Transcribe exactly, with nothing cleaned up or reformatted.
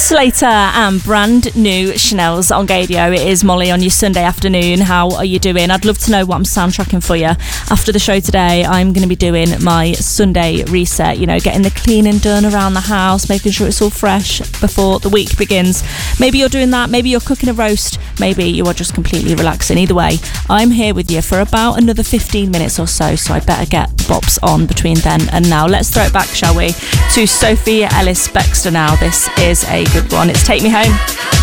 Slater and brand new Chanel's on Gadio. It is Molly on your Sunday afternoon. How are you doing? I'd love to know what I'm soundtracking for you. After the show today, I'm going to be doing my Sunday reset, you know, getting the cleaning done around the house, making sure it's all fresh before the week begins. Maybe you're doing that, maybe you're cooking a roast, maybe you are just completely relaxing. Either way, I'm here with you for about another fifteen minutes or so, so I better get the bops on between then and now. Let's throw it back, shall we, to Sophia Ellis-Bextor now. This is a good one. It's Take Me Home.